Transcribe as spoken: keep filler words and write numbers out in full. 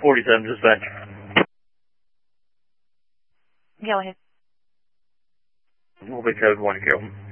forty-seven, dispatch. Go ahead. We'll be code one, Carol.